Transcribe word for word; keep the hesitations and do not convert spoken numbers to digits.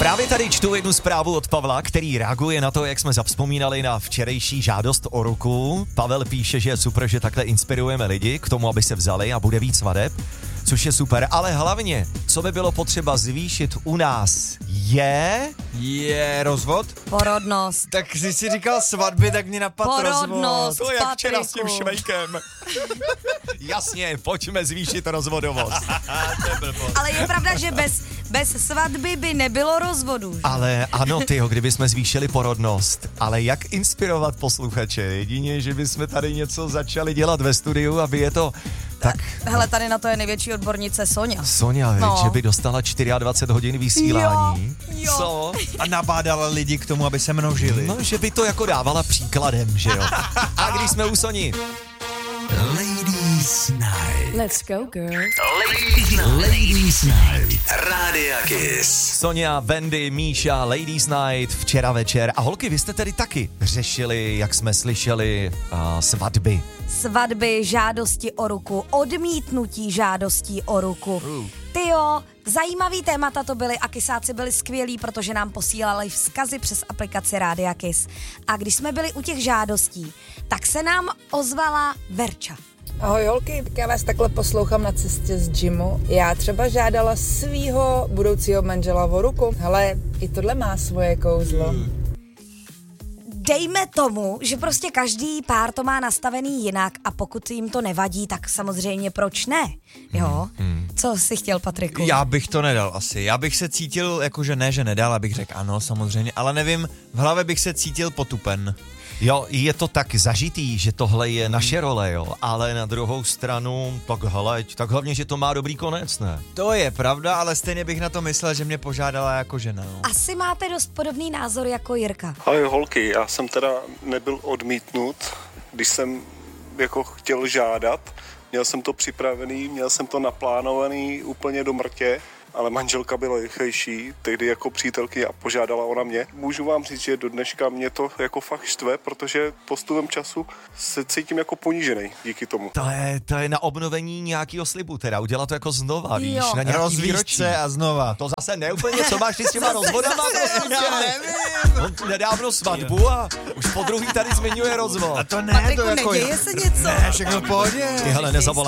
Právě tady čtu jednu zprávu od Pavla, který reaguje na to, jak jsme zavzpomínali na včerejší žádost o ruku. Pavel píše, že je super, že takhle inspirujeme lidi k tomu, aby se vzali a bude víc svadeb, což je super. Ale hlavně, co by bylo potřeba zvýšit u nás, je... Je rozvod? Porodnost. Tak jsi si říkal svatby, tak mě napadl rozvod. Porodnost, To je jak včera s tím Patriku. švejkem. Jasně, pojďme zvýšit rozvodovost. Ale je pravda, že bez, bez svatby by nebylo rozvodu. Že? Ale ano, tyjo, kdyby jsme zvýšili porodnost. Ale jak inspirovat posluchače? Jedině, že bychom tady něco začali dělat ve studiu, aby je to... Tak, Hele, tady na to je největší odbornice Sonja. Sonja, no. No. Že by dostala dvacet čtyři hodin vysílání. Jo, jo. Co? A nabádala lidi k tomu, aby se množili. No, že by to jako dávala příkladem, že jo? A když jsme u Soni. Ladies Night. Let's go, girl. Ladies Night. Ladies Night. Rádia Kiss. Sonja, Wendy, Míša, Ladies Night, včera večer. A holky, vy jste tedy taky řešili, jak jsme slyšeli, uh, svatby. Svatby, žádosti o ruku, odmítnutí žádostí o ruku. Tyjo, zajímavý témata to byly a kysáci byli skvělí, protože nám posílali vzkazy přes aplikaci Rádia Kiss. A když jsme byli u těch žádostí, tak se nám ozvala Verča. Ahoj holky, já vás takhle poslouchám na cestě z gymu. Já třeba žádala svýho budoucího manžela o ruku. Hele, i tohle má svoje kouzlo. Dejme tomu, že prostě každý pár to má nastavený jinak a pokud jim to nevadí, tak samozřejmě proč ne, jo? Co jsi chtěl, Patriku? Já bych to nedal asi. Já bych se cítil, jakože ne, že nedal, abych řekl ano, samozřejmě, ale nevím, v hlavě bych se cítil potupen. Jo, je to tak zažitý, že tohle je naše role, jo, ale na druhou stranu, tak hele, tak hlavně, že to má dobrý konec, ne? To je pravda, ale stejně bych na to myslel, že mě požádala jako žena. No. Asi máte dost podobný názor jako Jirka. Ahoj holky, já jsem teda nebyl odmítnut, když jsem jako chtěl žádat. Měl jsem to připravený, měl jsem to naplánovaný úplně do mrtě, ale manželka byla rychlejší, tehdy jako přítelky a požádala ona mě. Můžu vám říct, že do dneška mě to jako fakt štve, protože postupem času se cítím jako ponížený díky tomu. To je, to je na obnovení nějakého slibu, teda udělat to jako znova, víš, Jo. na nějaký Rozvíš výročí. se a znova. To zase ne úplně, co máš ty s těma rozvodama, prosím tě. nevím. On nedávno svatbu a už po druhý tady zmiňuje rozvod. A to ne, Patriku, to jako... neděje se něco? Ne, všechno v pohodě. Ty hele, nezavolá